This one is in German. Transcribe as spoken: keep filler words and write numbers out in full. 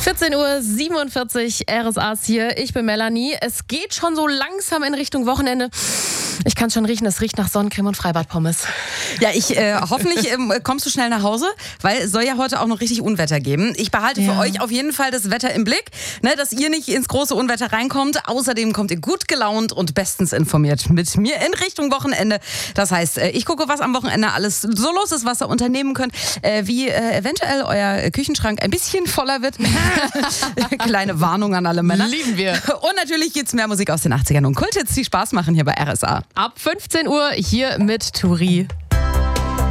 vierzehn Uhr siebenundvierzig, R S A's hier. Ich bin Melanie. Es geht schon so langsam in Richtung Wochenende. Ich kann schon riechen, es riecht nach Sonnencreme und Freibadpommes. Ja, ich äh, hoffentlich ähm, kommst du schnell nach Hause, weil es soll ja heute auch noch richtig Unwetter geben. Ich behalte Ja. für euch auf jeden Fall das Wetter im Blick, ne, dass ihr nicht ins große Unwetter reinkommt. Außerdem kommt ihr gut gelaunt und bestens informiert mit mir in Richtung Wochenende. Das heißt, äh, ich gucke, was am Wochenende alles so los ist, was ihr unternehmen könnt, äh, wie äh, eventuell euer Küchenschrank ein bisschen voller wird. Kleine Warnung an alle Männer. Lieben wir. Und natürlich gibt's mehr Musik aus den achtzigern und Kulthits, die Spaß machen hier bei R S A. Ab fünfzehn Uhr hier mit Turi.